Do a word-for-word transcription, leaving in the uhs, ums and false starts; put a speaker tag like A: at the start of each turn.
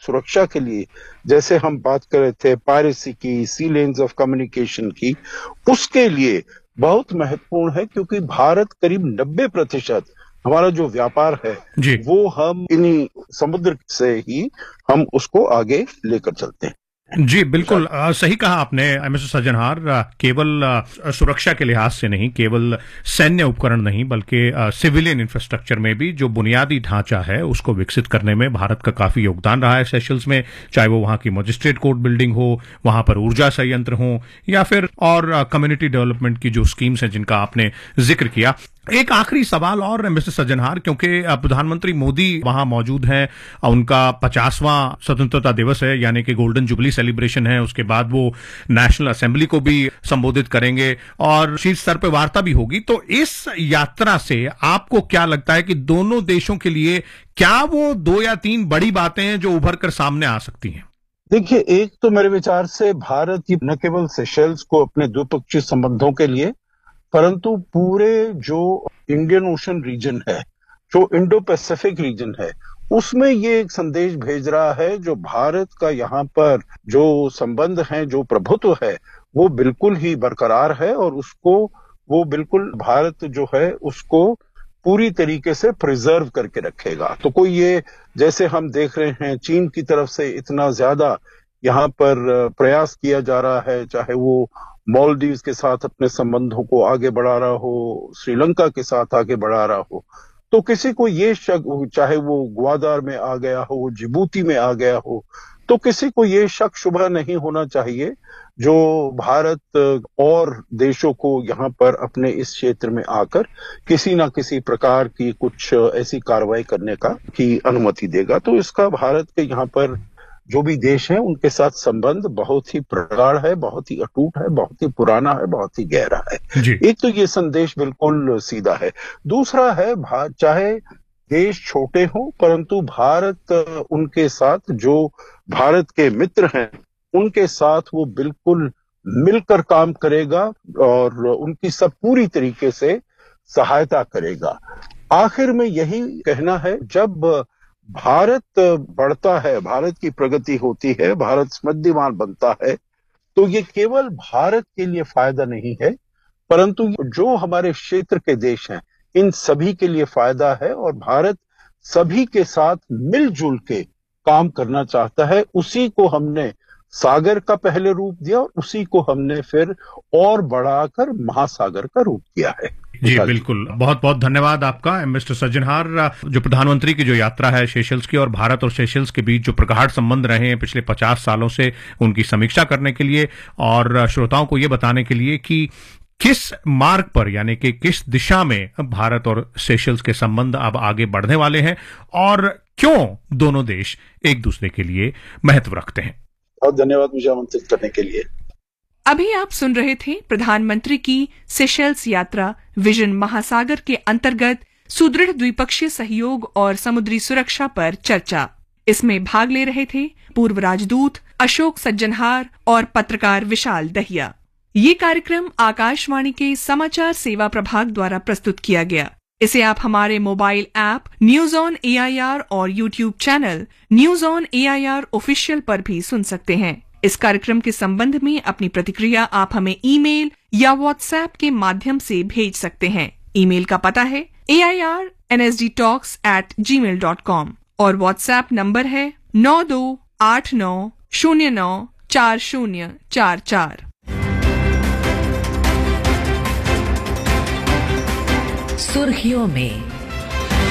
A: सुरक्षा के लिए, जैसे हम बात कर रहे थे पायरेसी की, सी लेन्स ऑफ कम्युनिकेशन की, उसके लिए बहुत महत्वपूर्ण है, क्योंकि भारत करीब नब्बे प्रतिशत हमारा जो व्यापार है वो हम इन्हीं समुद्र से ही हम उसको आगे लेकर चलते हैं।
B: जी बिल्कुल, आ, सही कहा आपने मिस्टर सज्जनहार। केवल आ, सुरक्षा के लिहाज से नहीं, केवल सैन्य उपकरण नहीं, बल्कि सिविलियन इंफ्रास्ट्रक्चर में भी जो बुनियादी ढांचा है उसको विकसित करने में भारत का काफी योगदान रहा है सेशल्स में। चाहे वो वहां की मजिस्ट्रेट कोर्ट बिल्डिंग हो, वहां पर ऊर्जा संयंत्र हो, या फिर और कम्युनिटी डेवलपमेंट की जो स्कीम्स हैं जिनका आपने जिक्र किया। एक आखिरी सवाल और मिस्टर सज्जनहार, क्योंकि प्रधानमंत्री मोदी वहां मौजूद हैं, उनका पचासवां स्वतंत्रता दिवस है, यानी कि गोल्डन जुबली सेलिब्रेशन है, उसके बाद वो नेशनल असेंबली को भी संबोधित करेंगे और शीर्ष स्तर पर वार्ता भी होगी। तो इस यात्रा से आपको क्या लगता है कि दोनों देशों के लिए क्या वो दो या तीन बड़ी बातें हैं जो उभर कर सामने आ सकती हैं?
A: देखिए, एक तो मेरे विचार से भारत की न केवल सेशल्स को अपने द्विपक्षीय संबंधों के लिए, परंतु पूरे जो इंडियन ओशन रीजन है, जो इंडो पैसिफिक रीजन है, उसमें ये एक संदेश भेज रहा है जो भारत का यहाँ पर जो संबंध है, जो प्रभुत्व है, वो बिल्कुल ही बरकरार है और उसको वो बिल्कुल भारत जो है उसको पूरी तरीके से प्रिजर्व करके रखेगा। तो कोई ये, जैसे हम देख रहे हैं चीन की तरफ से इतना ज्यादा यहाँ पर प्रयास किया जा रहा है, चाहे वो मालदीव्स के साथ अपने संबंधों को आगे बढ़ा रहा हो, श्रीलंका के साथ आगे बढ़ा रहा हो, तो किसी को ये शक, चाहे वो ग्वादार में आ गया हो, जिबूती में आ गया हो, तो किसी को ये शक शुबह नहीं होना चाहिए जो भारत और देशों को यहाँ पर अपने इस क्षेत्र में आकर किसी ना किसी प्रकार की कुछ ऐसी कार्रवाई करने का की अनुमति देगा। तो इसका भारत के यहाँ पर जो भी देश हैं उनके साथ संबंध बहुत ही प्रगाढ़ है, बहुत ही अटूट है, बहुत ही पुराना है, बहुत ही गहरा है। एक तो ये संदेश बिल्कुल सीधा है। दूसरा है, चाहे देश छोटे हों, परंतु भारत उनके साथ, जो भारत के मित्र हैं उनके साथ वो बिल्कुल मिलकर काम करेगा और उनकी सब पूरी तरीके से सहायता करेगा। आखिर में यही कहना है, जब भारत बढ़ता है, भारत की प्रगति होती है, भारत समृद्धिमान बनता है, तो ये केवल भारत के लिए फायदा नहीं है, परंतु जो हमारे क्षेत्र के देश हैं इन सभी के लिए फायदा है और भारत सभी के साथ मिलजुल के काम करना चाहता है। उसी को हमने सागर का पहले रूप दिया और उसी को हमने फिर और बढ़ाकर महासागर का रूप दिया है।
B: जी बिल्कुल, बहुत बहुत धन्यवाद आपका मिस्टर सज्जनहार। जो प्रधानमंत्री की जो यात्रा है सेशल्स की, और भारत और सेशल्स के बीच जो प्रगाढ़ संबंध रहे हैं पिछले पचास सालों से, उनकी समीक्षा करने के लिए और श्रोताओं को ये बताने के लिए कि किस मार्ग पर, यानी कि किस दिशा में भारत और सेशल्स के संबंध अब आगे बढ़ने वाले हैं और क्यों दोनों देश एक दूसरे के लिए महत्व रखते हैं।
A: बहुत धन्यवाद मुझे आमंत्रित करने के लिए।
C: अभी आप सुन रहे थे प्रधानमंत्री की सेशल्स यात्रा विजन महासागर के अंतर्गत सुदृढ़ द्विपक्षीय सहयोग और समुद्री सुरक्षा पर चर्चा। इसमें भाग ले रहे थे पूर्व राजदूत अशोक सज्जनहार और पत्रकार विशाल दहिया। ये कार्यक्रम आकाशवाणी के समाचार सेवा प्रभाग द्वारा प्रस्तुत किया गया। इसे आप हमारे mobile app news on A I R और YouTube channel news on A I R official पर भी सुन सकते हैं। इस कार्यक्रम के संबंध में अपनी प्रतिक्रिया आप हमें ईमेल या व्हाट्सएप के माध्यम से भेज सकते हैं। ईमेल का पता है ए I R N S D talks eight ji mail dot com और व्हाट्सएप नंबर है नौ दो आठ नौ शून्य नौ चार शून्य चार चार।
D: सुर्खियों में